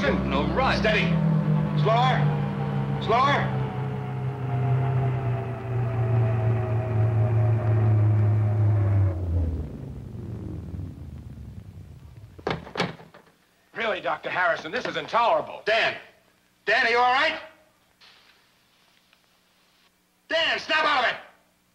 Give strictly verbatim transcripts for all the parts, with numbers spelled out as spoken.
Harrison? No right. Steady. Slower. Slower. Really, Doctor Harrison, this is intolerable. Dan. Dan, are you all right? Dan, snap out of it!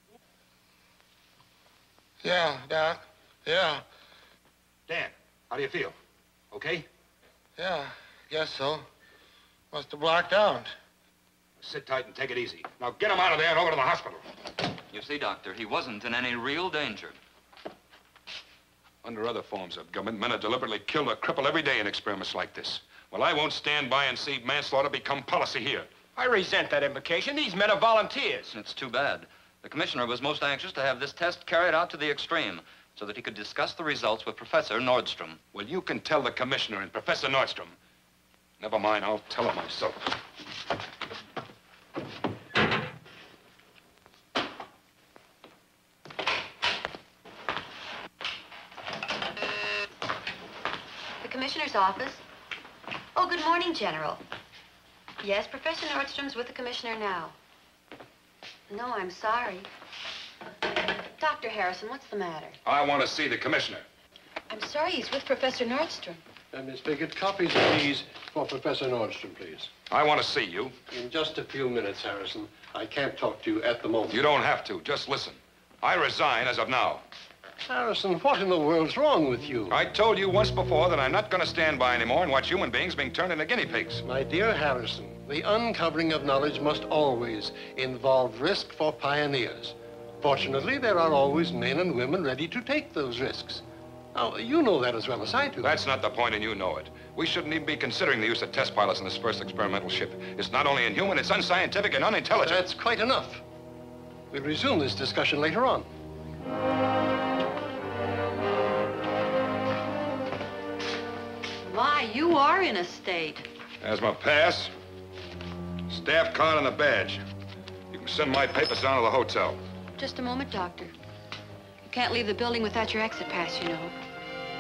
Yeah, Doc. Yeah. Dan, how do you feel? Okay? Yeah, guess so. Must have blacked out. Sit tight and take it easy. Now get him out of there and over to the hospital. You see, Doctor, he wasn't in any real danger. Under other forms of government, men are deliberately killed or crippled every day in experiments like this. Well, I won't stand by and see manslaughter become policy here. I resent that implication. These men are volunteers. It's too bad. The commissioner was most anxious to have this test carried out to the extreme so that he could discuss the results with Professor Nordstrom. Well, you can tell the commissioner and Professor Nordstrom. Never mind, I'll tell him myself. The commissioner's office. Oh, good morning, General. Yes, Professor Nordstrom's with the commissioner now. No, I'm sorry. Doctor Harrison, what's the matter? I want to see the commissioner. I'm sorry, he's with Professor Nordstrom. Uh, Miss Biggett, copies of these for Professor Nordstrom, please. I want to see you. In just a few minutes, Harrison. I can't talk to you at the moment. You don't have to. Just listen. I resign as of now. Harrison, what in the world's wrong with you? I told you once before that I'm not going to stand by anymore and watch human beings being turned into guinea pigs. My dear Harrison, the uncovering of knowledge must always involve risk for pioneers. Fortunately, there are always men and women ready to take those risks. Now, you know that as well as I do. That's not the point, and you know it. We shouldn't even be considering the use of test pilots in this first experimental ship. It's not only inhuman, it's unscientific and unintelligent. That's quite enough. We'll resume this discussion later on. My, you are in a state. There's my pass, staff card, and the badge. You can send my papers down to the hotel. Just a moment, Doctor. You can't leave the building without your exit pass, you know.